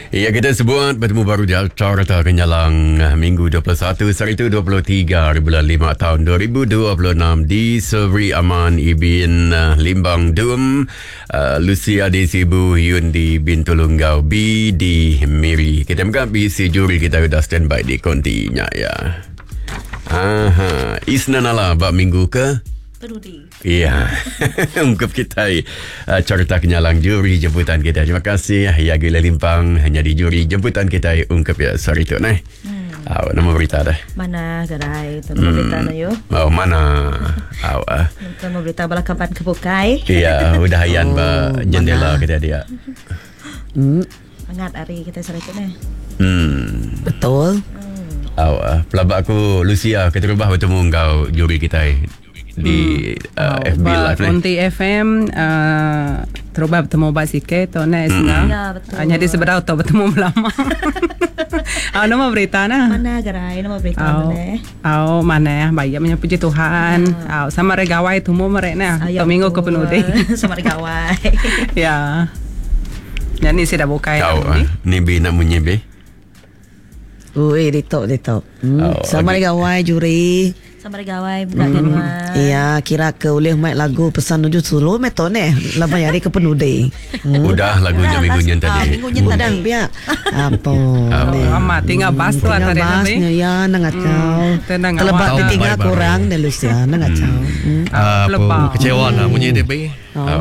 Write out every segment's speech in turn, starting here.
Ya, kita sebut bertemu baru di Carta Kenyalang Minggu 21 Seritu 23 bulan 5 tahun 2026 di Severi Aman Ibin Limbang Dum, Lucia di Sibu, Yundi bin Tulunggau, B di Miri. Kita mengkapi si juri kita sudah standby di kontinya ya. Isna nala bab minggu ke? Penudi. Iya. Ungkap kita Carta Kenyalang juri jemputan kita. Terima kasih ya Gila Limpang hanya di juri jemputan kita ungkap ya sorry tu nah. Nama berita dah. Mana gerai tu nama berita na yo. Oh mana. Nama berita bala kapan kebukai. Iya, udah hayan ba jendela kita dia. Angat hari kita sore tu nah. Betul. Pelabak aku Lucia kita rubah bertemu engkau juri kita di FB Live ni. Konti FM terubah bertemu basike to nes na. Ya betul. Hanya di seberang tu bertemu lama. Nama berita na. Mana gerai nama berita na. Mana baik punya puji Tuhan. Sama regawai tu mau merek na. Minggu ke penuh deh. Sama regawai. Ya. Jadi saya dah buka. Ni bi nak munyi bi. Ditok. Sama regawai juri. Sama regawai bukan dengar. Iya, kira ke oleh main lagu pesan nuju solo meton laban hari ke penuh deh. Udah lagunya minggunya tadi. Minggunya tadi biar. Apa? Amat tinggal bas tu tadi basnya ya nangacau. Terlebat ditinggal kurang dan Lucia nangacau. Apa kecewa lah punya dia baik.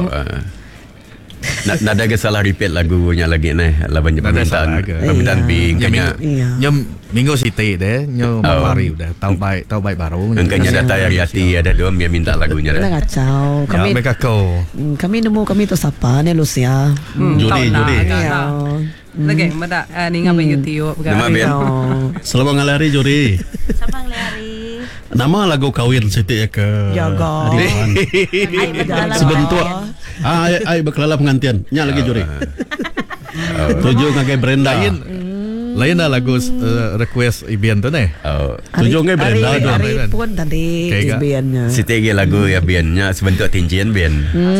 Nada ke salah repeat lagunya lagi ni laban permintaan bing nyam minggu siti deh nyam mari udah tahu baik baru engkanya data hati ada dua dia minta lagunya dah nangacau kami mereka kami tu siapa ni Lucia juri lagi mada ni ngapain YouTube nama Ben selamat ngalari juri Sama ngelari. nama lagu kawin siti ke jaga sebentuk ai berkelala pengantian nya lagi juri tuju ngagai Brenda lain dah lagu request Ibian tu nih tuju ngagai Brenda hari pun tadi Ibiannya siti ke lagu ya Biannya sebentuk tinjian Ben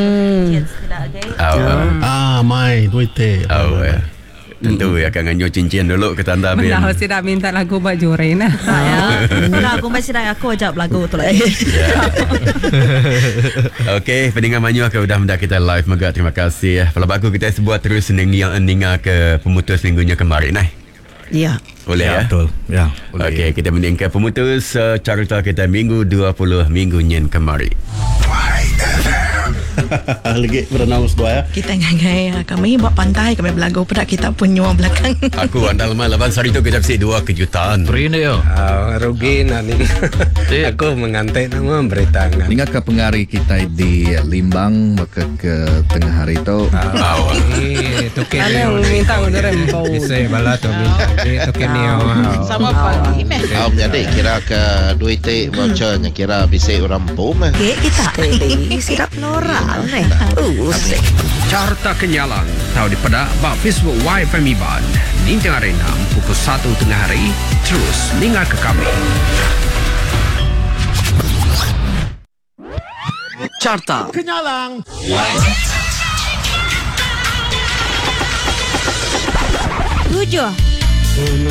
mai duite tentu ya akan nganyo cincin dulu ke tanda Ben. Dah mesti dah minta lagu buat juri nah. Aku masih dah aku jawab lagu tu lagi. Okey, pendengar Manyu akan sudah mendak kita live mega terima kasih. Kalau bagus kita sebuah terus ninga ke pemutus minggunya kemarin nah. Ya. Boleh ya? Betul. Ya. Okey, kita meningkat pemutus carta kita minggu 20 minggunya kemarin. Lagi berenang dua ya. Kita ngagai kami buat pantai kami belagu pada kita punya belakang. Aku andal malam hari itu kita besi dua kejutan. Ini yo. Rugi nani. Aku mengantai nama berita. Ingat ke pengari kita di Limbang maka ke tengah hari itu. Itu kini. Ada yang minta untuk rempau. Saya bala tu minta. Itu kini. Sama pagi meh. Jadi kira ke duit vouchernya kira bisa orang pom. Kita sirap Nora. Carta Kenyalang tahu di pada bak Facebook YFM Iban Nintang Arena pukul 1 tengah hari terus dengar ke kami. Carta Kenyalang. Tujuh.